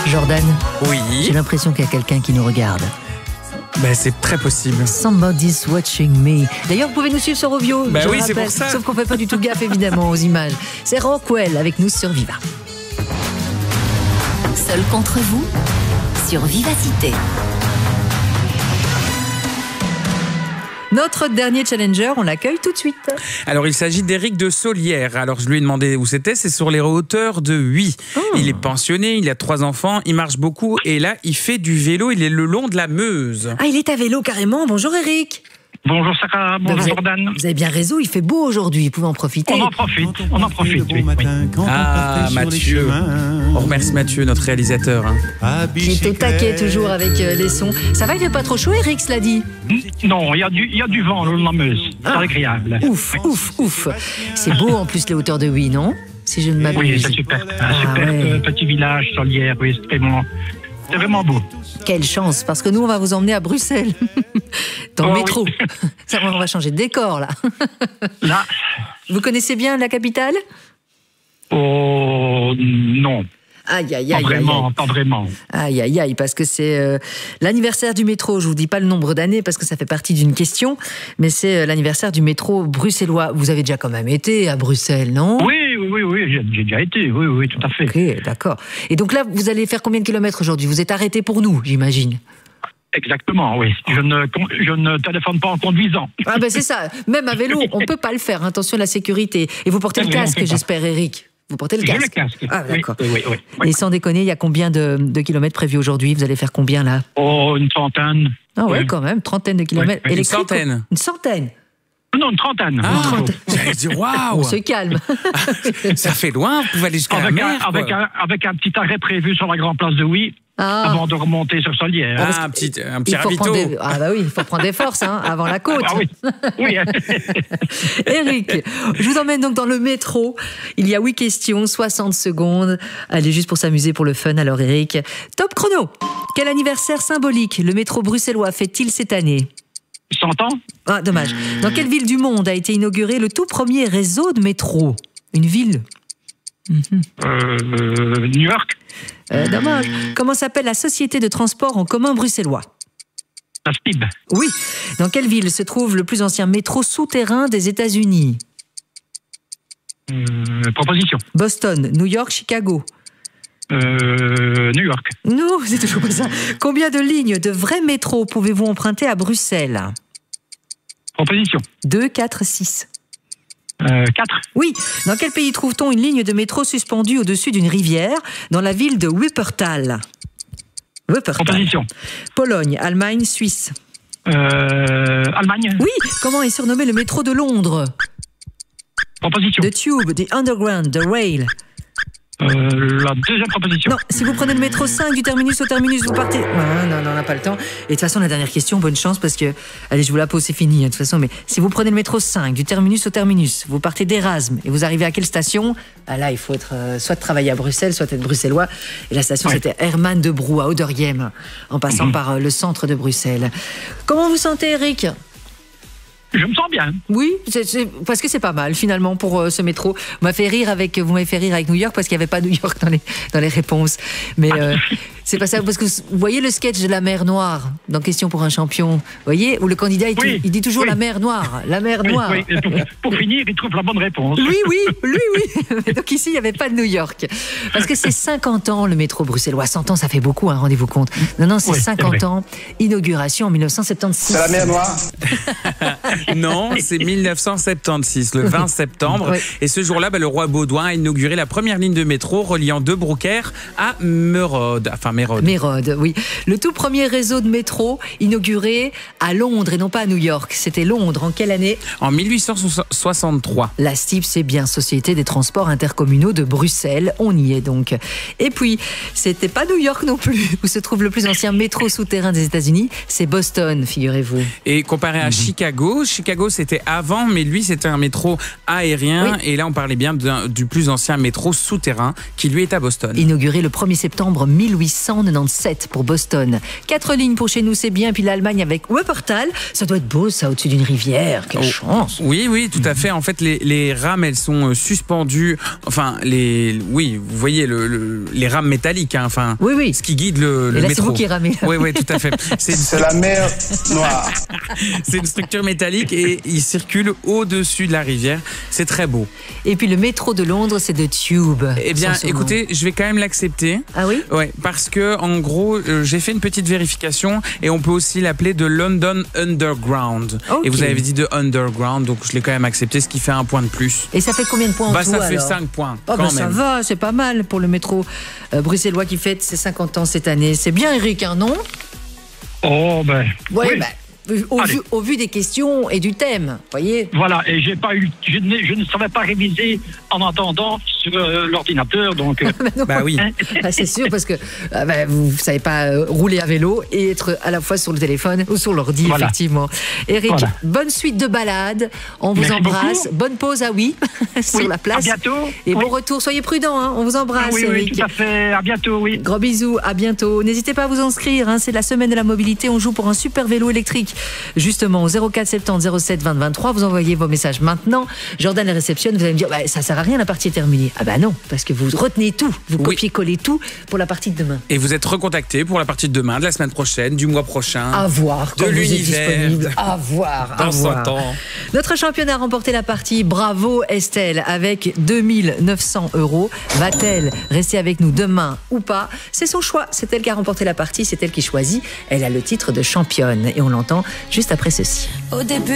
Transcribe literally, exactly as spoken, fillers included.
Jordan, Oui. j'ai l'impression qu'il y a quelqu'un qui nous regarde. Ben, c'est très possible. Somebody's watching me. D'ailleurs, vous pouvez nous suivre sur Ovio. Bah je oui, le c'est rappelle. pour ça. Sauf qu'on fait pas du tout gaffe, évidemment, aux images. C'est Rockwell avec nous sur Viva. Seul contre vous, sur Vivacité. Notre dernier challenger, on l'accueille tout de suite. Alors, il s'agit d'Éric de Saulière. Alors, je lui ai demandé où c'était. C'est sur les hauteurs de Huy. Oh. Il est pensionné, il a trois enfants, il marche beaucoup. Et là, il fait du vélo. Il est le long de la Meuse. Ah, il est à vélo carrément. Bonjour Eric. Bonjour Sarah, bonjour vous avez, Jordan. Vous avez bien raison, il fait beau aujourd'hui. Vous pouvez en profiter. On en profite, on en profite. Oui, oui. Ah, Mathieu. On remercie Mathieu, notre réalisateur. Hein. Qui est au taquet toujours avec euh, les sons. Ça va, il fait pas trop chaud, Eric, cela dit? Non, il y a du, il y a du vent le long de la Meuse. C'est Ah. agréable. Ouf, ouf, ouf. C'est beau en plus les hauteurs de Huy, non? Si je ne m'abuse. Oui, c'est super. Un Ah, super ouais. euh, petit village Saulière, oui, c'est vraiment, c'est vraiment beau. Quelle chance, parce que nous, on va vous emmener à Bruxelles. Dans le Oh, métro. oui. Ça, on va changer de décor, là. Là, Vous connaissez bien la capitale? oh non, Aïe, aïe, pas aïe, aïe, vraiment, pas vraiment. aïe, aïe, aïe, parce que c'est euh, l'anniversaire du métro. Je vous dis pas le nombre d'années parce que ça fait partie d'une question, mais c'est euh, l'anniversaire du métro bruxellois. Vous avez déjà quand même été à Bruxelles, non? Oui, oui, oui, oui, j'ai j'ai déjà été, oui, oui, tout à fait. Ok, d'accord. Et donc là, vous allez faire combien de kilomètres aujourd'hui? Vous êtes arrêté pour nous, j'imagine. Exactement, oui. Je ne, con- je ne téléphone pas en conduisant. Ah ben c'est ça. Même à vélo, on peut pas le faire. Attention à la sécurité. Et vous portez le Oui, on casque, fait pas. j'espère, Eric. Vous portez le J'ai casque. le casque. Ah Oui, d'accord. oui, oui, oui, oui. Et sans déconner, il y a combien de, de kilomètres prévus aujourd'hui? Vous allez faire combien là? Oh, une trentaine. Ah ouais, Oui. quand même, trentaine de kilomètres. Oui, une Électriques, centaine. Une centaine. Non, une trentaine. Ah, Une trentaine. j'allais dire, waouh. On se calme. Ça fait loin, vous pouvez aller jusqu'à la Avec, mer. un, avec, quoi. un, avec un petit arrêt prévu sur la grande place de Huy, Ah. avant de remonter sur Saulière. Ah, un petit, un petit Il faut ravito. prendre des... Ah bah oui, il faut prendre des forces hein, avant la côte. Ah oui. Oui. Eric, je vous emmène donc dans le métro. Il y a huit questions, soixante secondes. Allez, juste pour s'amuser, pour le fun. Alors Eric, top chrono. Quel anniversaire symbolique le métro bruxellois fait-il cette année? cent ans. Ah, dommage. Dans quelle ville du monde a été inauguré le tout premier réseau de métro? Une ville? Euh, New York. Euh, dommage. Comment s'appelle la société de transport en commun bruxellois? La S T I B. Oui. Dans quelle ville se trouve le plus ancien métro souterrain des États-Unis? Euh, proposition. Boston, New York, Chicago. Euh, New York. Non, c'est toujours pas ça. Combien de lignes de vrai métro pouvez-vous emprunter à Bruxelles? Proposition. deux, quatre, six. Euh, quatre. Oui. Dans quel pays trouve-t-on une ligne de métro suspendue au-dessus d'une rivière dans la ville de Wuppertal? Wuppertal. Proposition. Pologne, Allemagne, Suisse. Euh, Allemagne. Oui. Comment est surnommé le métro de Londres? Proposition. The Tube, the Underground, the Rail. Euh, la deuxième proposition. Non, si vous prenez le métro cinq du terminus au terminus, vous partez... Ah, non, non, on n'a pas le temps. Et de toute façon, la dernière question, bonne chance, parce que... Allez, je vous la pose, c'est fini, hein, de toute façon. Mais si vous prenez le métro cinq du terminus au terminus, vous partez d'Erasme, et vous arrivez à quelle station? Ah là, il faut être euh, soit travailler à Bruxelles, soit être bruxellois. Et la station, Ouais. c'était Herman de Brou, à Ouderghem, en passant Mhm. par euh, le centre de Bruxelles. Comment vous sentez, Eric? Je me sens bien. Oui, c'est, c'est- parce que c'est pas mal finalement pour euh, ce métro. Vous m'avez fait rire avec, vous m'avez fait rire avec New York parce qu'il n'y avait pas New York dans les dans les réponses. Mais euh, c'est pas ça parce que vous voyez le sketch de la mer Noire dans Question pour un champion. Vous voyez où le candidat il, Oui, il dit toujours oui. la mer Noire, la mer Oui, Noire. oui. Et pour, pour finir, il trouve la bonne réponse. Lui, oui, lui, oui. Donc ici, il n'y avait pas de New York. Parce que c'est cinquante ans, le métro bruxellois. cent ans, ça fait beaucoup, hein, rendez-vous compte. Non, non, c'est Oui, c'est cinquante vrai. ans. Inauguration en mille neuf cent soixante-seize. C'est la mer Noire. Non, c'est mille neuf cent soixante-seize, le vingt septembre. Oui. Et ce jour-là, bah, le roi Baudouin a inauguré la première ligne de métro reliant De Broekère à Merode. Enfin, Mérode. Mérode, oui. Le tout premier réseau de métro inauguré à Londres et non pas à New York. C'était Londres. En quelle année? En mille huit cent soixante-trois. La S T I B, c'est bien Société des Transports Intercommunaux de Bruxelles. On y est donc. Et puis, c'était pas New York non plus, où se trouve le plus ancien métro souterrain des États-Unis. C'est Boston, figurez-vous. Et comparé à Chicago, Chicago, c'était avant, mais lui, c'était un métro aérien. Oui. Et là, on parlait bien d'un- du plus ancien métro souterrain qui, lui, est à Boston. Inauguré le premier septembre mille huit cent quatre-vingt-dix-sept pour Boston. Quatre lignes pour chez nous, c'est bien. Puis l'Allemagne avec Wuppertal. Ça doit être beau, ça, au-dessus d'une rivière. Quelle Oh. chance. Oui, oui, tout à fait. En fait, les, les rames, elles sont euh, suspendues. Enfin, les, oui, vous voyez le, le- les rames métalliques. Hein, enfin, Oui, oui. ce qui guide le, le Et là, c'est métro. vous qui ramez. Oui, oui, tout à fait. C'est une, C'est la mer Noire. c'est une structure métallique et il circule au-dessus de la rivière. C'est très beau. Et puis le métro de Londres, c'est de Tube. Eh bien, Sans ce mot. écoutez, je vais quand même l'accepter. Ah oui? Ouais, parce que en gros, euh, j'ai fait une petite vérification et on peut aussi l'appeler de London Underground. Ok. Et vous avez dit de Underground, donc je l'ai quand même accepté, ce qui fait un point de plus. Et ça fait combien de points en Bah, tout, ça fait alors? cinq points. Oh, quand bah, ça même. va, c'est pas mal pour le métro euh, bruxellois qui fête ses cinquante ans cette année. C'est bien, Eric, hein, non? Oh, ben. Ouais, oui. bah, au, Allez. vu, au vu des questions et du thème, voyez. Voilà, et j'ai pas eu, je, n'ai- je ne savais pas réviser en entendant sur euh, l'ordinateur, donc. euh, Bah oui. Ah, c'est sûr, parce que ah, bah, vous ne savez pas euh, rouler à vélo et être à la fois sur le téléphone ou sur l'ordi, Voilà. effectivement. Eric, Voilà. bonne suite de balade. On vous Merci embrasse. beaucoup. Bonne pause à oui, sur oui, la place. À bientôt. Et Oui. bon retour. Soyez prudents, hein. On vous embrasse, oui, oui, Eric. tout à fait. À bientôt, oui. Gros bisous, à bientôt. N'hésitez pas à vous inscrire, hein, c'est la semaine de la mobilité. On joue pour un super vélo électrique. Justement, au zéro quatre soixante-dix zéro sept vingt vingt-trois, vous envoyez vos messages maintenant. Jordan les réceptionne, vous allez me dire, bah, ça sert à rien, la partie est terminée. Ah bah non, parce que vous retenez tout, vous Oui. copiez-collez tout pour la partie de demain. Et vous êtes recontacté pour la partie de demain, de la semaine prochaine, du mois prochain. À voir De quand vous êtes l'univers. disponible. À voir, à Dans son voir. temps. Notre championne a remporté la partie. Bravo Estelle, avec deux mille neuf cents euros. Va-t-elle rester avec nous demain ou pas? C'est son choix. C'est elle qui a remporté la partie. C'est elle qui choisit. Elle a le titre de championne. Et on l'entend juste après ceci. Au début